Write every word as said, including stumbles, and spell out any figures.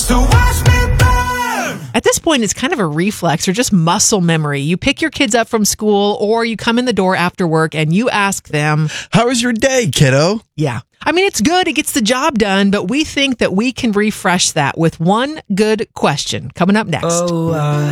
So watch me burn. At this point, it's kind of a reflex or just muscle memory. You pick your kids up from school or you come in the door after work and you ask them, "How was your day, kiddo?" Yeah. I mean, it's good. It gets the job done, but we think that we can refresh that with one good question coming up next. Oh, uh,